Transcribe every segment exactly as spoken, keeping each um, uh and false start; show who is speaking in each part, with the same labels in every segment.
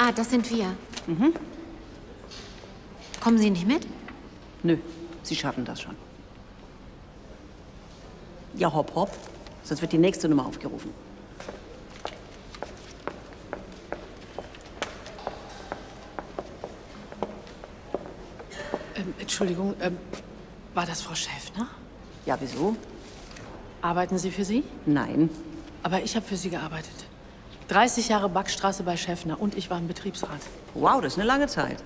Speaker 1: Ja, das sind wir.
Speaker 2: Mhm.
Speaker 1: Kommen Sie nicht mit?
Speaker 2: Nö, Sie schaffen das schon. Ja, hopp, hopp. Sonst wird die nächste Nummer aufgerufen.
Speaker 3: Ähm, Entschuldigung, ähm, war das Frau Schäffner?
Speaker 2: Ja, wieso?
Speaker 3: Arbeiten Sie für sie?
Speaker 2: Nein.
Speaker 3: Aber ich habe für Sie gearbeitet. dreißig Jahre Backstraße bei Schäffner und ich war im Betriebsrat.
Speaker 2: Wow, das ist eine lange Zeit.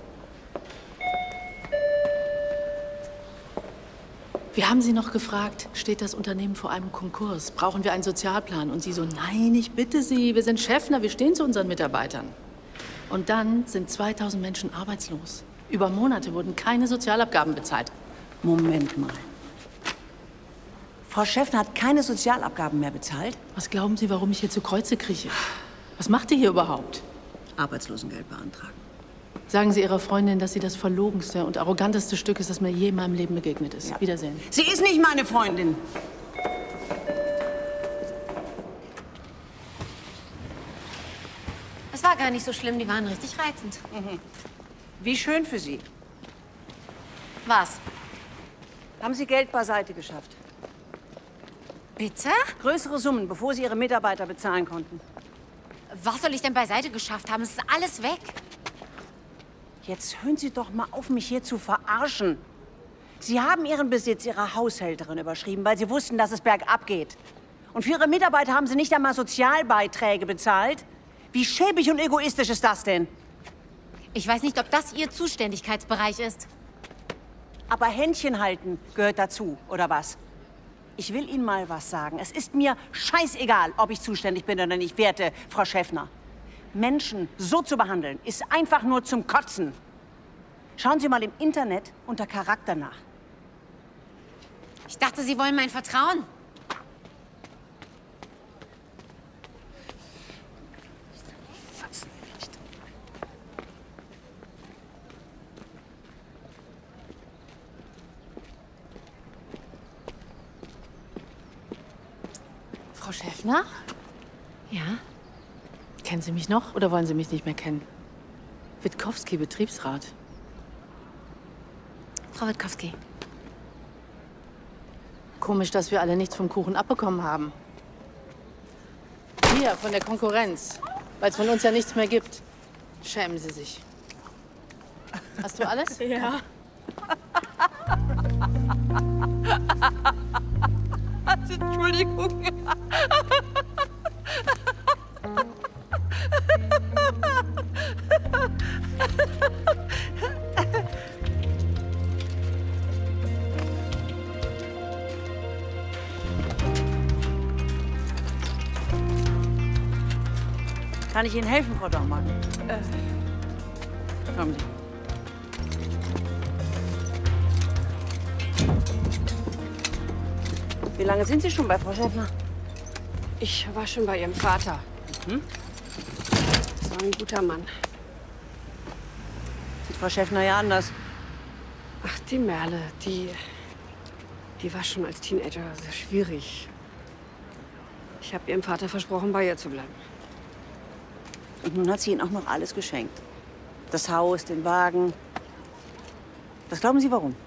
Speaker 3: Wir haben Sie noch gefragt, steht das Unternehmen vor einem Konkurs? Brauchen wir einen Sozialplan? Und Sie so, nein, ich bitte Sie, wir sind Schäffner, wir stehen zu unseren Mitarbeitern. Und dann sind zweitausend Menschen arbeitslos. Über Monate wurden keine Sozialabgaben bezahlt.
Speaker 2: Moment mal. Frau Schäffner hat keine Sozialabgaben mehr bezahlt?
Speaker 3: Was glauben Sie, warum ich hier zu Kreuze krieche? Was macht ihr hier überhaupt?
Speaker 2: Arbeitslosengeld beantragen.
Speaker 3: Sagen Sie Ihrer Freundin, dass sie das verlogenste und arroganteste Stück ist, das mir je in meinem Leben begegnet ist.
Speaker 2: Ja.
Speaker 3: Wiedersehen.
Speaker 2: Sie ist nicht meine Freundin.
Speaker 1: Es war gar nicht so schlimm, die waren richtig reizend.
Speaker 2: Mhm. Wie schön für Sie.
Speaker 1: Was?
Speaker 2: Haben Sie Geld beiseite geschafft?
Speaker 1: Bitte?
Speaker 2: Größere Summen, bevor Sie Ihre Mitarbeiter bezahlen konnten.
Speaker 1: Was soll ich denn beiseite geschafft haben? Es ist alles weg.
Speaker 2: Jetzt hören Sie doch mal auf, mich hier zu verarschen. Sie haben Ihren Besitz Ihrer Haushälterin überschrieben, weil Sie wussten, dass es bergab geht. Und für Ihre Mitarbeiter haben Sie nicht einmal Sozialbeiträge bezahlt? Wie schäbig und egoistisch ist das denn?
Speaker 1: Ich weiß nicht, ob das Ihr Zuständigkeitsbereich ist.
Speaker 2: Aber Händchen halten gehört dazu, oder was? Ich will Ihnen mal was sagen. Es ist mir scheißegal, ob ich zuständig bin oder nicht, werte Frau Schäffner. Menschen so zu behandeln, ist einfach nur zum Kotzen. Schauen Sie mal im Internet unter Charakter nach.
Speaker 1: Ich dachte, Sie wollen mein Vertrauen.
Speaker 3: Frau Schäffner?
Speaker 1: Ja?
Speaker 3: Kennen Sie mich noch oder wollen Sie mich nicht mehr kennen? Witkowski, Betriebsrat.
Speaker 1: Frau Witkowski.
Speaker 3: Komisch, dass wir alle nichts vom Kuchen abbekommen haben. Hier, von der Konkurrenz. Weil es von uns ja nichts mehr gibt. Schämen Sie sich. Hast du alles?
Speaker 1: Ja.
Speaker 2: Entschuldigung. Kann ich Ihnen helfen, Frau Dormann? Äh. Kommen Sie. Wie lange sind Sie schon bei Frau Schäffner?
Speaker 4: Ich war schon bei Ihrem Vater.
Speaker 2: Hm?
Speaker 4: Das war ein guter Mann.
Speaker 2: Sieht Frau Schäffner ja anders.
Speaker 4: Ach, die Merle, die... Die war schon als Teenager sehr schwierig. Ich habe Ihrem Vater versprochen, bei ihr zu bleiben.
Speaker 2: Und nun hat sie Ihnen auch noch alles geschenkt. Das Haus, den Wagen. Was glauben Sie, warum?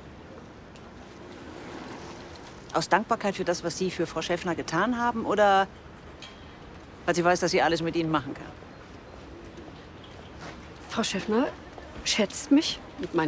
Speaker 2: Aus Dankbarkeit für das, was Sie für Frau Schäffner getan haben, oder weil sie weiß, dass sie alles mit Ihnen machen kann?
Speaker 4: Frau Schäffner schätzt mich mit meinen